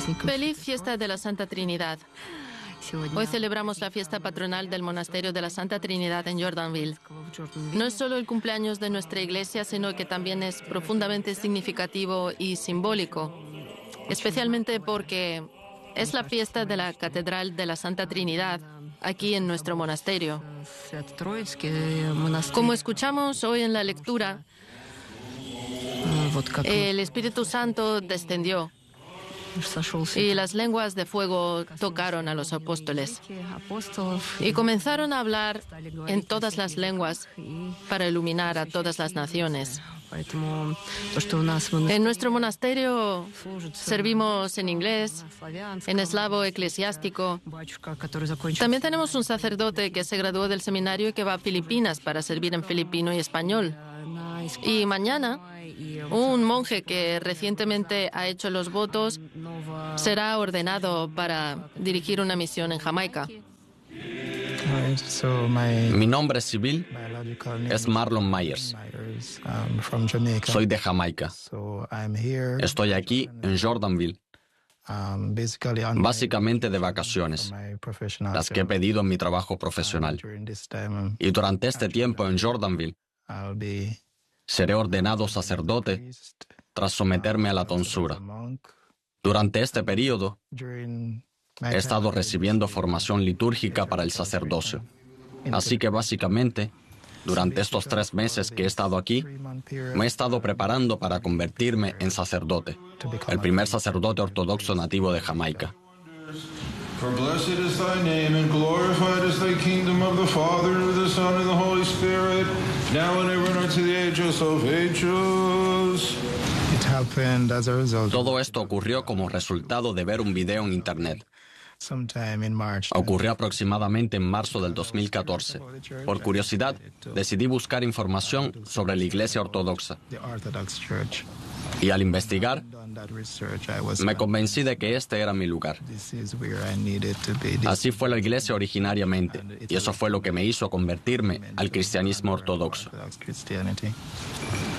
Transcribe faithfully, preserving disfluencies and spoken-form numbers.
Feliz fiesta de la Santa Trinidad. Hoy celebramos la fiesta patronal del Monasterio de la Santa Trinidad en Jordanville. No es solo el cumpleaños de nuestra iglesia, sino que también es profundamente significativo y simbólico, especialmente porque es la fiesta de la Catedral de la Santa Trinidad aquí en nuestro monasterio. Como escuchamos hoy en la lectura, el Espíritu Santo descendió y las lenguas de fuego tocaron a los apóstoles y comenzaron a hablar en todas las lenguas para iluminar a todas las naciones. En nuestro monasterio servimos en inglés, en eslavo eclesiástico. También tenemos un sacerdote que se graduó del seminario y que va a Filipinas para servir en filipino y español. Y mañana, un monje que recientemente ha hecho los votos será ordenado para dirigir una misión en Jamaica. Mi nombre civil es Marlon Myers. Soy de Jamaica. Estoy aquí en Jordanville, básicamente de vacaciones, las que he pedido en mi trabajo profesional. Y durante este tiempo en Jordanville, seré ordenado sacerdote tras someterme a la tonsura. Durante este periodo, he estado recibiendo formación litúrgica para el sacerdocio. Así que básicamente, durante estos tres meses que he estado aquí, me he estado preparando para convertirme en sacerdote, el primer sacerdote ortodoxo nativo de Jamaica. For blessed is thy name, and glorified is thy kingdom, of the Father, and of the Son, and the Holy Spirit, now and ever, and unto the ages of ages. Todo esto ocurrió como resultado de ver un video en Internet. Ocurrió aproximadamente en marzo del dos mil catorce. Por curiosidad, decidí buscar información sobre la Iglesia Ortodoxa. Y al investigar, me convencí de que este era mi lugar. Así fue la Iglesia originariamente, y eso fue lo que me hizo convertirme al cristianismo ortodoxo.